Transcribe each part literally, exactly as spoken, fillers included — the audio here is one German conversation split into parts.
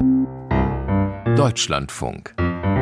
Deutschlandfunk.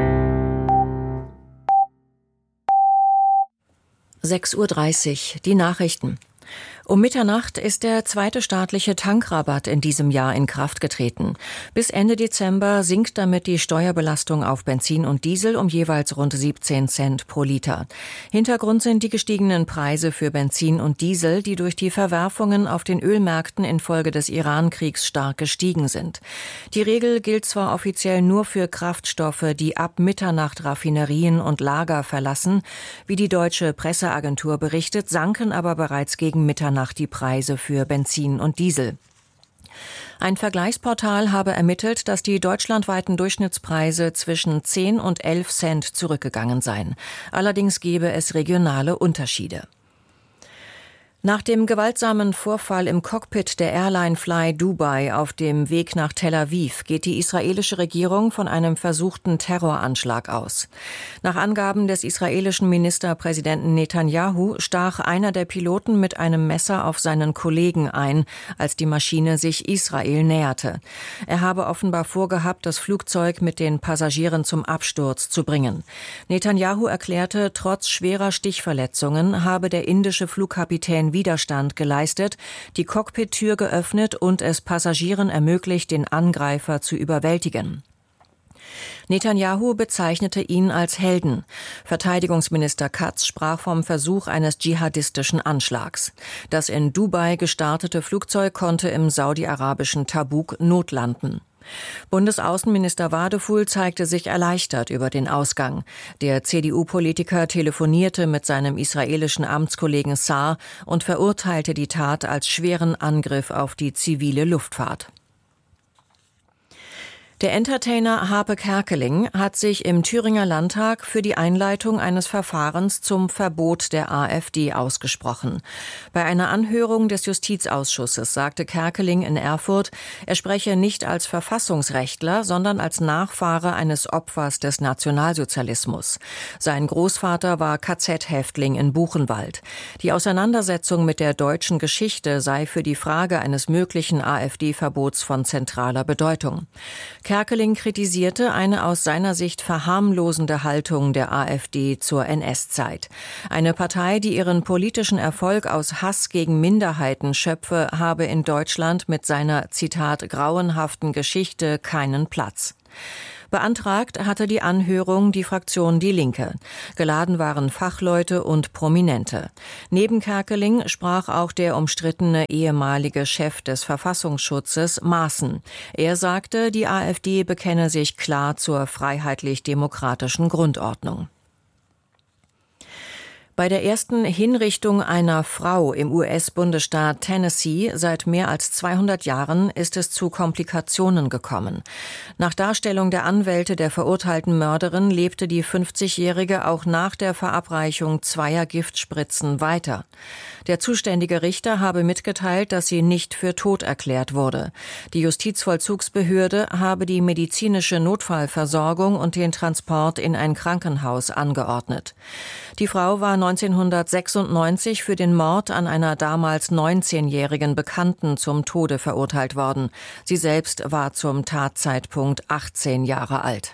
sechs Uhr dreißig, die Nachrichten. Um Mitternacht ist der zweite staatliche Tankrabatt in diesem Jahr in Kraft getreten. Bis Ende Dezember sinkt damit die Steuerbelastung auf Benzin und Diesel um jeweils rund siebzehn Cent pro Liter. Hintergrund sind die gestiegenen Preise für Benzin und Diesel, die durch die Verwerfungen auf den Ölmärkten infolge des Iran-Kriegs stark gestiegen sind. Die Regel gilt zwar offiziell nur für Kraftstoffe, die ab Mitternacht Raffinerien und Lager verlassen. Wie die deutsche Presseagentur berichtet, sanken aber bereits gegen Mitternacht die Preise für Benzin und Diesel. Ein Vergleichsportal habe ermittelt, dass die deutschlandweiten Durchschnittspreise zwischen zehn und elf Cent zurückgegangen seien. Allerdings gebe es regionale Unterschiede. Nach dem gewaltsamen Vorfall im Cockpit der Airline Fly Dubai auf dem Weg nach Tel Aviv geht die israelische Regierung von einem versuchten Terroranschlag aus. Nach Angaben des israelischen Ministerpräsidenten Netanyahu stach einer der Piloten mit einem Messer auf seinen Kollegen ein, als die Maschine sich Israel näherte. Er habe offenbar vorgehabt, das Flugzeug mit den Passagieren zum Absturz zu bringen. Netanyahu erklärte, trotz schwerer Stichverletzungen habe der indische Flugkapitän Widerstand geleistet, die Cockpittür geöffnet und es Passagieren ermöglicht, den Angreifer zu überwältigen. Netanyahu bezeichnete ihn als Helden. Verteidigungsminister Katz sprach vom Versuch eines dschihadistischen Anschlags. Das in Dubai gestartete Flugzeug konnte im saudi-arabischen Tabuk notlanden. Bundesaußenminister Wadefuhl zeigte sich erleichtert über den Ausgang. Der C D U-Politiker telefonierte mit seinem israelischen Amtskollegen Saar und verurteilte die Tat als schweren Angriff auf die zivile Luftfahrt. Der Entertainer Harpe Kerkeling hat sich im Thüringer Landtag für die Einleitung eines Verfahrens zum Verbot der AfD ausgesprochen. Bei einer Anhörung des Justizausschusses sagte Kerkeling in Erfurt, er spreche nicht als Verfassungsrechtler, sondern als Nachfahre eines Opfers des Nationalsozialismus. Sein Großvater war K Z-Häftling in Buchenwald. Die Auseinandersetzung mit der deutschen Geschichte sei für die Frage eines möglichen AfD-Verbots von zentraler Bedeutung. Kerkeling kritisierte eine aus seiner Sicht verharmlosende Haltung der AfD zur N S-Zeit. Eine Partei, die ihren politischen Erfolg aus Hass gegen Minderheiten schöpfe, habe in Deutschland mit seiner, Zitat, grauenhaften Geschichte keinen Platz. Beantragt hatte die Anhörung die Fraktion Die Linke. Geladen waren Fachleute und Prominente. Neben Kerkeling sprach auch der umstrittene ehemalige Chef des Verfassungsschutzes Maaßen. Er sagte, die AfD bekenne sich klar zur freiheitlich-demokratischen Grundordnung. Bei der ersten Hinrichtung einer Frau im U S-Bundesstaat Tennessee seit mehr als zweihundert Jahren ist es zu Komplikationen gekommen. Nach Darstellung der Anwälte der verurteilten Mörderin lebte die fünfzigjährige auch nach der Verabreichung zweier Giftspritzen weiter. Der zuständige Richter habe mitgeteilt, dass sie nicht für tot erklärt wurde. Die Justizvollzugsbehörde habe die medizinische Notfallversorgung und den Transport in ein Krankenhaus angeordnet. Die Frau war neunzehnhundertsechsundneunzig für den Mord an einer damals neunzehnjährigen Bekannten zum Tode verurteilt worden. Sie selbst war zum Tatzeitpunkt achtzehn Jahre alt.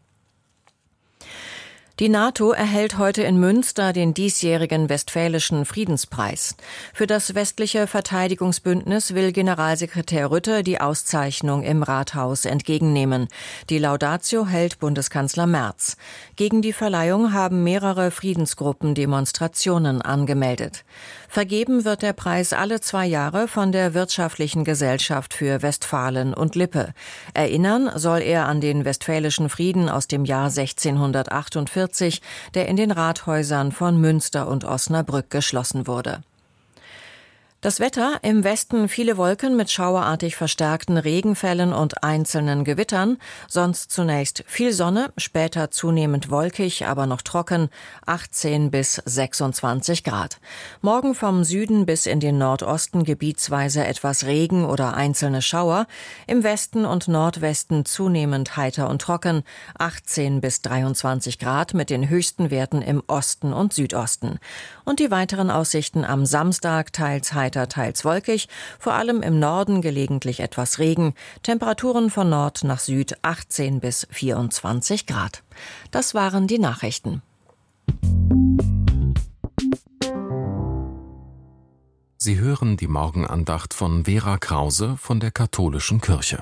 Die NATO erhält heute in Münster den diesjährigen Westfälischen Friedenspreis. Für das westliche Verteidigungsbündnis will Generalsekretär Rutte die Auszeichnung im Rathaus entgegennehmen. Die Laudatio hält Bundeskanzler Merz. Gegen die Verleihung haben mehrere Friedensgruppen Demonstrationen angemeldet. Vergeben wird der Preis alle zwei Jahre von der Wirtschaftlichen Gesellschaft für Westfalen und Lippe. Erinnern soll er an den Westfälischen Frieden aus dem Jahr sechzehnhundertachtundvierzig, der in den Rathäusern von Münster und Osnabrück geschlossen wurde. Das Wetter: im Westen viele Wolken mit schauerartig verstärkten Regenfällen und einzelnen Gewittern. Sonst zunächst viel Sonne, später zunehmend wolkig, aber noch trocken, achtzehn bis sechsundzwanzig Grad. Morgen vom Süden bis in den Nordosten gebietsweise etwas Regen oder einzelne Schauer. Im Westen und Nordwesten zunehmend heiter und trocken, achtzehn bis dreiundzwanzig Grad mit den höchsten Werten im Osten und Südosten. Und die weiteren Aussichten: am Samstag teils heiter weiter teils wolkig, vor allem im Norden gelegentlich etwas Regen. Temperaturen von Nord nach Süd achtzehn bis vierundzwanzig Grad. Das waren die Nachrichten. Sie hören die Morgenandacht von Vera Krause von der Katholischen Kirche.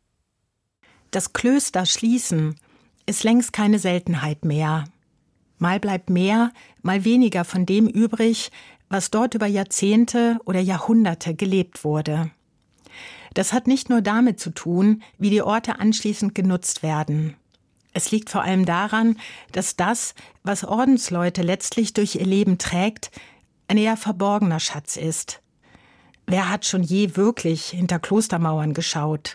Das Klöster schließen ist längst keine Seltenheit mehr. Mal bleibt mehr, mal weniger von dem übrig, was dort über Jahrzehnte oder Jahrhunderte gelebt wurde. Das hat nicht nur damit zu tun, wie die Orte anschließend genutzt werden. Es liegt vor allem daran, dass das, was Ordensleute letztlich durch ihr Leben trägt, ein eher verborgener Schatz ist. Wer hat schon je wirklich hinter Klostermauern geschaut?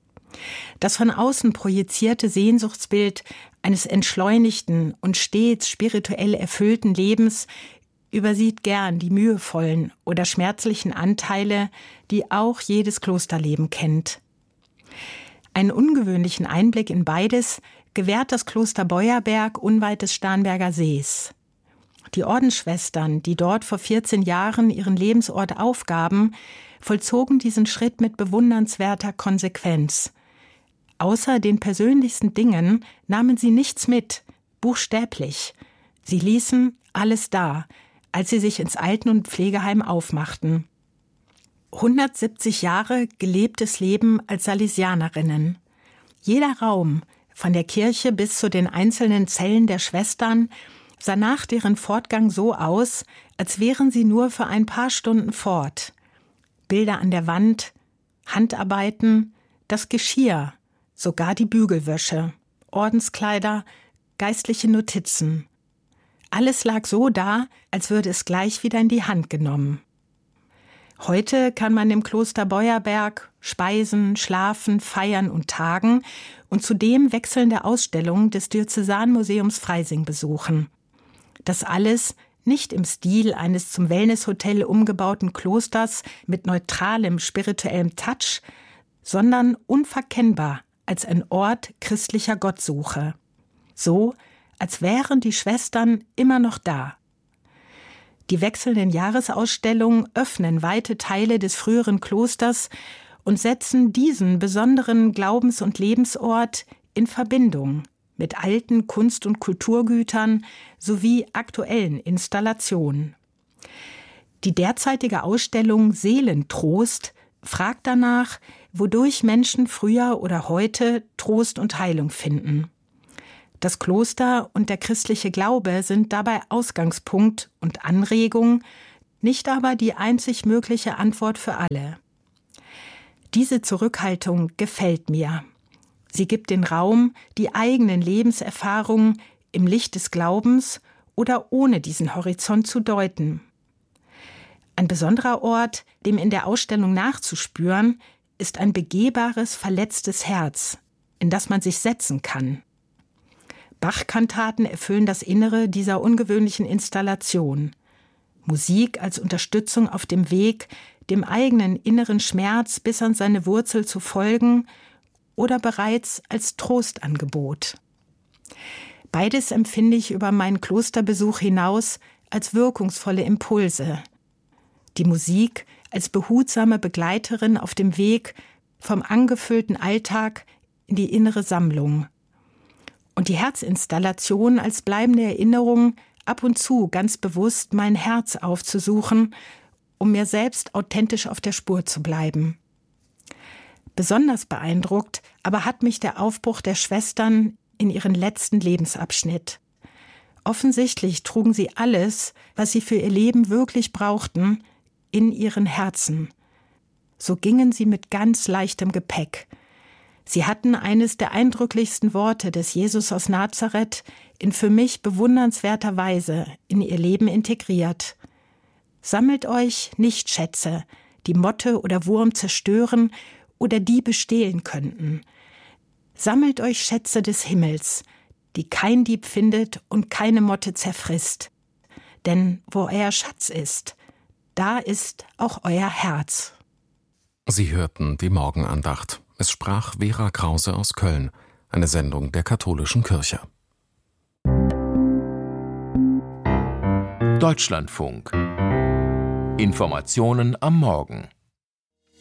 Das von außen projizierte Sehnsuchtsbild eines entschleunigten und stets spirituell erfüllten Lebens übersieht gern die mühevollen oder schmerzlichen Anteile, die auch jedes Klosterleben kennt. Einen ungewöhnlichen Einblick in beides gewährt das Kloster Beuerberg unweit des Starnberger Sees. Die Ordensschwestern, die dort vor vierzehn Jahren ihren Lebensort aufgaben, vollzogen diesen Schritt mit bewundernswerter Konsequenz. Außer den persönlichsten Dingen nahmen sie nichts mit, buchstäblich. Sie ließen alles da, als sie sich ins Alten- und Pflegeheim aufmachten. hundertsiebzig Jahre gelebtes Leben als Salesianerinnen. Jeder Raum, von der Kirche bis zu den einzelnen Zellen der Schwestern, sah nach deren Fortgang so aus, als wären sie nur für ein paar Stunden fort. Bilder an der Wand, Handarbeiten, das Geschirr, sogar die Bügelwäsche, Ordenskleider, geistliche Notizen. Alles lag so da, als würde es gleich wieder in die Hand genommen. Heute kann man im Kloster Beuerberg speisen, schlafen, feiern und tagen und zudem wechselnde Ausstellungen des Diözesanmuseums Freising besuchen. Das alles nicht im Stil eines zum Wellnesshotel umgebauten Klosters mit neutralem spirituellem Touch, sondern unverkennbar als ein Ort christlicher Gottsuche. So, als wären die Schwestern immer noch da. Die wechselnden Jahresausstellungen öffnen weite Teile des früheren Klosters und setzen diesen besonderen Glaubens- und Lebensort in Verbindung mit alten Kunst- und Kulturgütern sowie aktuellen Installationen. Die derzeitige Ausstellung Seelentrost fragt danach, wodurch Menschen früher oder heute Trost und Heilung finden. Das Kloster und der christliche Glaube sind dabei Ausgangspunkt und Anregung, nicht aber die einzig mögliche Antwort für alle. Diese Zurückhaltung gefällt mir. Sie gibt den Raum, die eigenen Lebenserfahrungen im Licht des Glaubens oder ohne diesen Horizont zu deuten. Ein besonderer Ort, dem in der Ausstellung nachzuspüren, ist ein begehbares, verletztes Herz, in das man sich setzen kann. Bach-Kantaten erfüllen das Innere dieser ungewöhnlichen Installation. Musik als Unterstützung auf dem Weg, dem eigenen inneren Schmerz bis an seine Wurzel zu folgen oder bereits als Trostangebot. Beides empfinde ich über meinen Klosterbesuch hinaus als wirkungsvolle Impulse. Die Musik als behutsame Begleiterin auf dem Weg vom angefüllten Alltag in die innere Sammlung. Und die Herzinstallation als bleibende Erinnerung, ab und zu ganz bewusst mein Herz aufzusuchen, um mir selbst authentisch auf der Spur zu bleiben. Besonders beeindruckt aber hat mich der Aufbruch der Schwestern in ihren letzten Lebensabschnitt. Offensichtlich trugen sie alles, was sie für ihr Leben wirklich brauchten, in ihren Herzen. So gingen sie mit ganz leichtem Gepäck. Sie hatten eines der eindrücklichsten Worte des Jesus aus Nazareth in für mich bewundernswerter Weise in ihr Leben integriert. Sammelt euch nicht Schätze, die Motte oder Wurm zerstören oder Diebe stehlen könnten. Sammelt euch Schätze des Himmels, die kein Dieb findet und keine Motte zerfrisst. Denn wo euer Schatz ist, da ist auch euer Herz. Sie hörten die Morgenandacht. Es sprach Vera Krause aus Köln, eine Sendung der Katholischen Kirche. Deutschlandfunk. Informationen am Morgen.